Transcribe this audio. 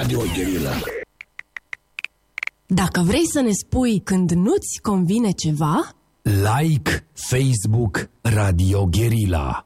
Radio Guerilla. Dacă vrei să ne spui când nu-ți convine ceva, Like Facebook Radio Guerilla.